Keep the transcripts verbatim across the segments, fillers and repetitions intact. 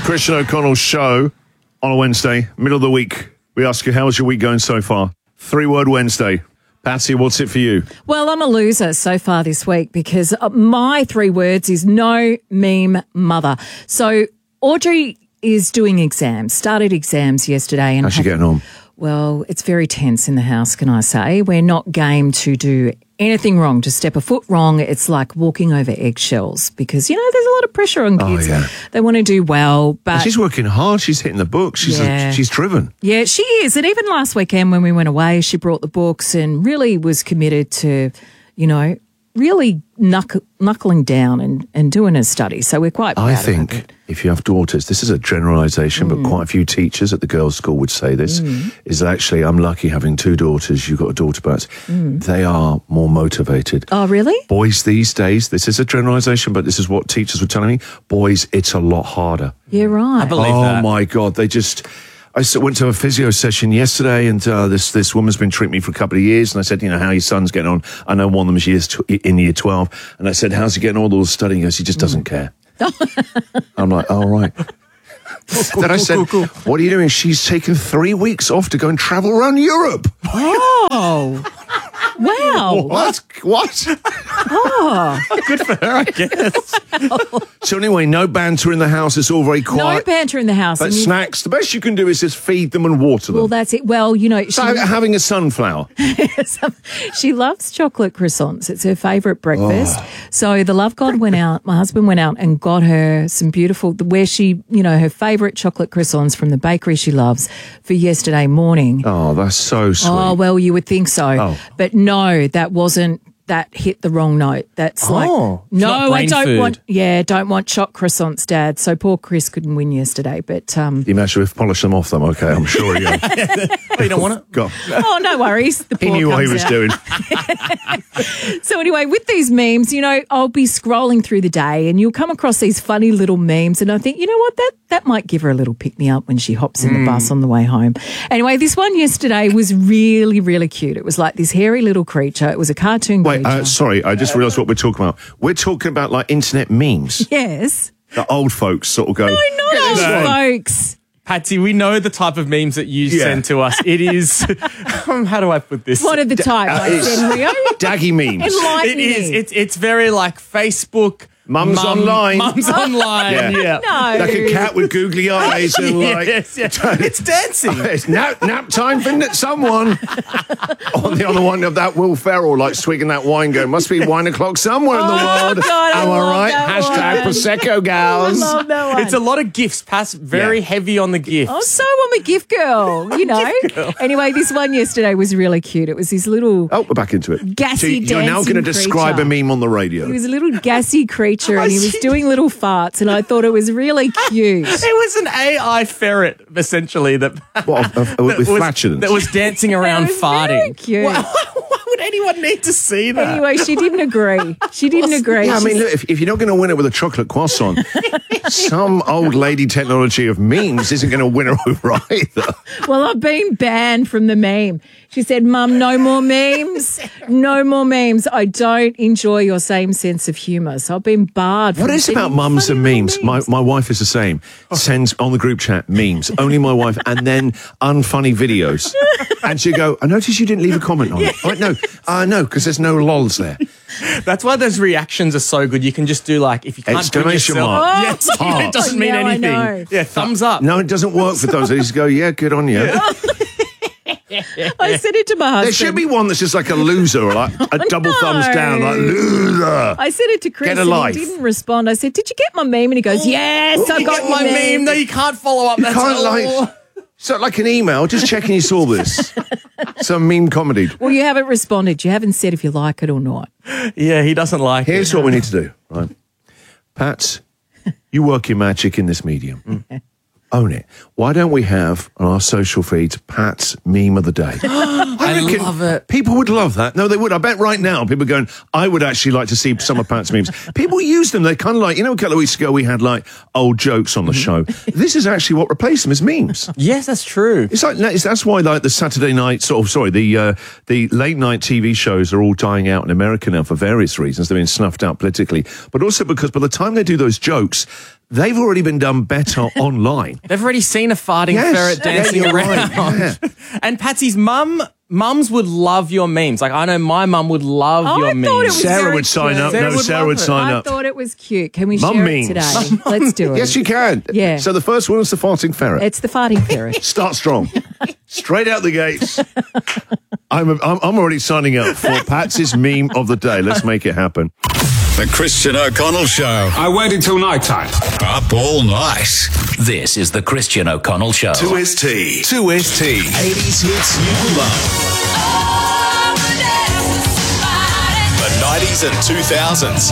Christian O'Connell's show on a Wednesday, middle of the week. We ask you, how's your week going so far? Three-word Wednesday. Patsy, what's it for you? Well, I'm a loser so far this week because my three words is no meme mother. So Audrey is doing exams, started exams yesterday. And how's she getting on? Well, it's very tense in the house, can I say. We're not game to do anything wrong, to step a foot wrong. It's like walking over eggshells because, you know, there's a lot of pressure on kids. Oh, yeah. They want to do well, but... And she's working hard. She's hitting the books. She's Yeah. a, she's driven. Yeah, she is. And even last weekend when we went away, she brought the books and really was committed to, you know, really knuck- knuckling down and, and doing her study. So we're quite proud I of her. think if you have daughters, this is a generalisation, Mm. but quite a few teachers at the girls' school would say this, is that actually I'm lucky having two daughters. You've got a daughter, but they are more motivated. Oh, really? Boys these days, this is a generalisation, but this is what teachers were telling me. Boys, it's a lot harder. Yeah, right. I believe oh that. my God, they just... I s- went to a physio session yesterday, and uh, this this woman's been treating me for a couple of years. And I said, you know, how your son's getting on? I know one of them's years tw- in year twelve. And I said, how's he getting on with all the studying? He goes, he just doesn't care. I'm like, oh, right. Then I said, what are you doing? She's taken three weeks off to go and travel around Europe. Oh, wow. What? What? Oh, Good for her, I guess. So anyway, no banter in the house. It's all very no quiet. banter in the house. But and you- snacks, the best you can do is just feed them and water them. well, that's it. Well, you know, she, So having a sunflower. she loves chocolate croissants. It's her favourite breakfast. Oh. So the love god went out, my husband went out and got her some beautiful, where she, you know, her favourite chocolate croissants from the bakery she loves for yesterday morning. Oh, that's so sweet. Oh, well, you would think so. Oh. But no, that wasn't, that hit the wrong note. That's like, Oh, it's no, not I brain don't food. want, yeah, don't want choc croissants, Dad. So poor Chris couldn't win yesterday. But, um, You imagine if polish them off them, okay, I'm sure he Oh, you don't want it? Go. oh, no worries. The He poor knew what he comes was out. doing. So anyway, with these memes, you know, I'll be scrolling through the day and you'll come across these funny little memes and I think, you know what, that that might give her a little pick-me-up when she hops in the bus on the way home. Anyway, this one yesterday was really, really cute. It was like this hairy little creature. It was a cartoon Wait, creature. uh, sorry, I just realised what we're talking about. We're talking about like internet memes. yes. The old folks sort of go, No, not "Get this old one." folks. Patsy, we know the type of memes that you Yeah. send to us. It is, um, how do I put this? What are the type? uh, I it's- said, Rio. Daggy memes. Enlighten It is. me. It's it's very like Facebook. Mum's mum- online. Mum's online. Yeah. Yeah. No. Like a cat with googly eyes and like... Yes, yes. It's dancing. It's nap, nap time for n- someone. on the other one of that Will Ferrell, like swigging that wine, going, must be wine o'clock somewhere in the Oh, world. God, I Am I love right? that Hashtag one. Prosecco I gals. love that one. It's a lot of gifts. Pass very Yeah. heavy on the gifts. Oh, so I'm a gift girl, you know. Anyway, this one yesterday was really cute. It was this little Oh, we're back into it. Gassy so you're now dancing going to describe creature. a meme on the radio. He was a little gassy creature and he was doing little farts and I thought it was really cute. It was an A I ferret, essentially, that, What, of- of- that with was, flatulence? that was dancing around It was very farting. cute. Why, why would anyone need to see that? Anyway, she didn't agree. She didn't agree. Yeah, I mean, She's- look, if, if you're not going to win it with a chocolate croissant, some old lady technology of memes isn't going to win her over either. well, I've been banned from the meme. She said, Mum, no more memes. No more memes. I don't enjoy your same sense of humour. So I've been barred. What from is about sending mums funny and little memes? My, my wife is the same. Sends on the group chat memes. Only my wife. And then unfunny videos. And she'll go, I noticed you didn't leave a comment on it. I went, no, uh, no, because there's no lols there. That's why those reactions are so good. You can just do like, if you can't bring Exclamation yourself, mark. yes, Oh. it doesn't mean Yeah, I know. anything. Yeah, thumbs up. No, it doesn't work for those. They just go, yeah, good on you. I said it to my husband. There should be one that's just like a loser, or like a double no. thumbs down, like loser. I said it to Chris Get a and life. he didn't respond. I said, did you get my meme? And he goes, yes, I You got get your my meme. No, you can't follow up. That's Can't all. like, so like an email, just checking you saw this. Some meme comedy. Well, you haven't responded. You haven't said if you like it or not. Yeah, he doesn't like Here's it. what we need to do, right? Pat, you work your magic in this medium. Own it. Why don't we have on our social feeds Pat's meme of the day? I, reckon love it. People would love that. No, they would. I bet right now people are going, I would actually like to see some of Pat's memes. People use them. They're kind of like, you know, a couple of weeks ago we had like old jokes on the show. This is actually what replaced them is memes. Yes, that's true. It's like it's, that's why like the Saturday night sort of sorry the uh, the late night T V shows are all dying out in America now for various reasons. They're being snuffed out politically, but also because by the time they do those jokes, they've already been done better online. They've already seen a farting Yes. ferret dancing Yeah, you're around. right. Yeah. And Patsy's mum, mums would love your memes. Like I know my mum would love Oh, your I memes. thought it was Sarah very would sign cute. up. Sarah no, would Sarah love would it. sign I up. thought it was cute. Can we Mum share memes. it today? Let's do it. Yes, you can. Yeah. So the first one was the farting ferret. It's the farting ferret. Start strong. Straight out the gates. I'm, I'm, I'm already signing up for Patsy's meme of the day. Let's make it happen. The Christian O'Connell Show. I waited till night time. Up all night. This is the Christian O'Connell Show. two S T. two S T. eighties hits you love. The nineties and two thousands.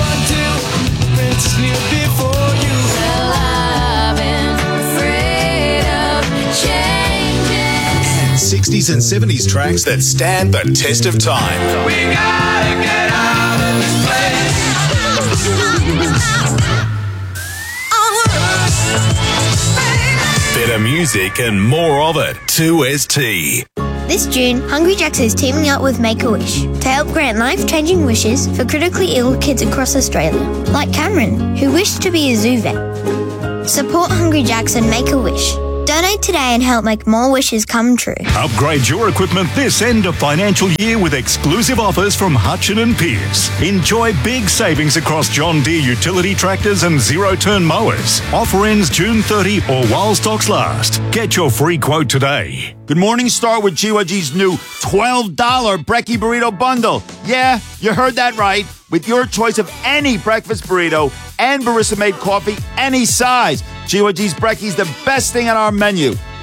And sixties and seventies tracks that stand the test of time. We gotta get out of this place. Better music and more of it. two S T. This June, Hungry Jack's is teaming up with Make-A-Wish to help grant life-changing wishes for critically ill kids across Australia, like Cameron, who wished to be a zoo vet. Support Hungry Jack's and Make-A-Wish. Donate today and help make more wishes come true. Upgrade your equipment this end of financial year with exclusive offers from Hutchin and Pierce. Enjoy big savings across John Deere utility tractors and zero-turn mowers. Offer ends June thirtieth or while stocks last. Get your free quote today. Good morning, start with G Y G's new twelve dollar Brekkie Burrito Bundle. Yeah, you heard that right. With your choice of any breakfast burrito and barista-made coffee, any size. G Y G's Brekkie's the best thing on our menu.